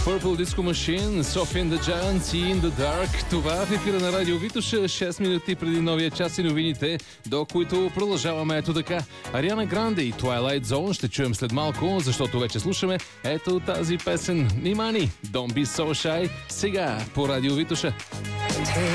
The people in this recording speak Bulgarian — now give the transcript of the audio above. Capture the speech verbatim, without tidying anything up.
Purple Disco Machine, Sophie and the Giants и In the Dark. Това е в ефира на Радио Витоша, шест минути преди новия час и новините, до които продължаваме ето така. Ариана Гранде и Twilight Zone ще чуем след малко, защото вече слушаме ето тази песен. Нимани, Don't Be So Shy, сега по Радио Витоша.